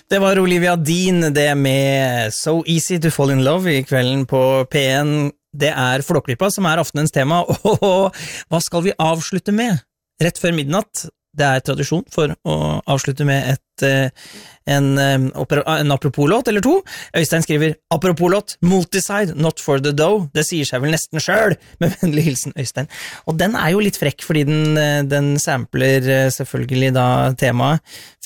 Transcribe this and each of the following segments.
Det var Olivia Dean, det med So Easy to Fall in Love I kvelden på P1. Det Flåklypa som aftenens tema, og hva skal vi avslutte med? Rett før midnatt, det tradisjon for å avslutte med en apropos-låt eller to. Øystein skriver, apropos-låt, multiside, not for the dough. Det sier seg vel nesten selv, med vennlig hilsen Øystein. Og den jo litt frekk, fordi den sampler selvfølgelig da temaet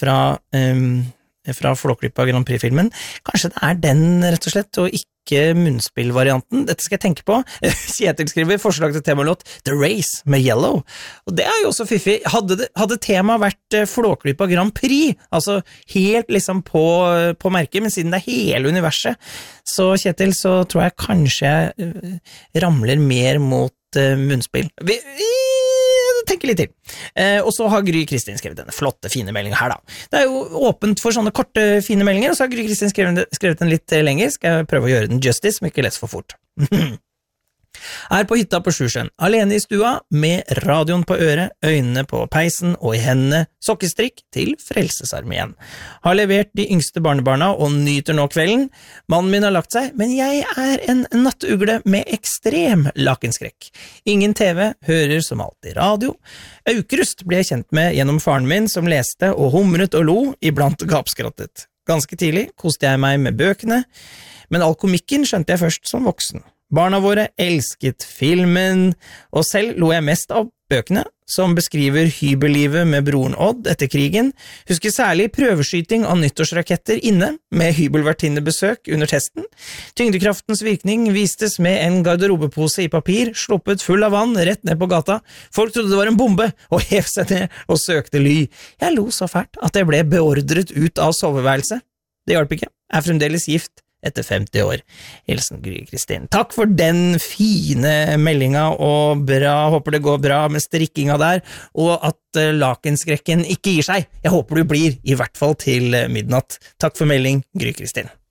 fra Flåklypa Grand Prix-filmen. Kanskje det den rett og slett, og ikke munnspillvarianten. Dette skal jeg tenke på. Kjetil skriver forslag til temalåt The Race med Yellow. Og det jo også fiffig. Hadde temaet vært Flåklypa Grand Prix, altså helt liksom på merket, men siden det hele universet, så Kjetil, så tror jeg kanskje jeg ramler mer mot munnspill. Vi tenker litt til. Og så har Gry Kristin skrevet denne flotte, fine meldingen her da. Det jo åpent for sånne korte, fine meldinger, og så har Gry Kristin skrevet den litt lenger. Skal jeg prøve å gjøre den justice, men ikke lese for fort. På hytta på Sjusjøen, alene I stua, med radioen på øret, øynene på peisen og I hendene, sokkestrikk til Frelsesarmeen. Har levert de yngste barnebarna og nyter nå kvelden. Mannen min har lagt seg, men jeg en nattugle med ekstrem lakenskrekk. Ingen TV, hører som alltid radio. Aukrust ble jeg kjent med gjennom faren min som leste og humret og lo, iblant gapskrattet. Ganske tidlig koste jeg meg med bøkene, men all komikken skjønte jeg først som voksen. Barna våre elsket filmen, og selv lo jeg mest av bøkene, som beskriver hybellivet med broren Odd etter krigen. Husker særlig prøveskyting av nyttårsraketter inne, med hybelvertinnebesøk under testen. Tyngdekraftens virkning vistes med en garderobepose I papir, sluppet full av vann rett ned på gata. Folk trodde det var en bombe, og hev seg ned og søkte ly. Jeg lo så fælt at jeg ble beordret ut av soveværelset. Det hjalp ikke, fremdeles gift. Etter 50 år. Hilsen Gry Kristin. Takk for den fine meldinga, og bra, håper det går bra med strikkinga der, og at lakenskrekken ikke gir seg. Jeg håper du blir, I hvert fall til midnatt. Takk for melding, Gry Kristin.